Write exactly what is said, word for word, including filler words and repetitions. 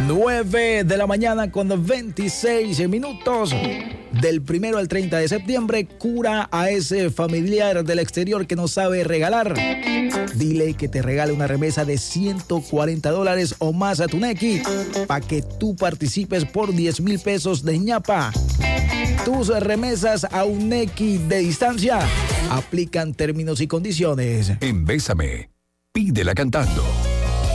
nueve de la mañana con veintiséis minutos. Del primero al treinta de septiembre, cura a ese familiar del exterior que no sabe regalar. Dile que te regale una remesa de ciento cuarenta dólares o más a tu Nequi para que tú participes por diez mil pesos de ñapa. Tus remesas a un Nequi de distancia aplican términos y condiciones. En Bésame, pídela cantando.